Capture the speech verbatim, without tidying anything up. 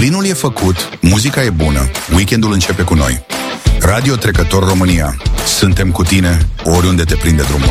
Plinul e făcut, muzica e bună, weekendul începe cu noi. Radio Trecător România. Suntem cu tine oriunde te prinde drumul.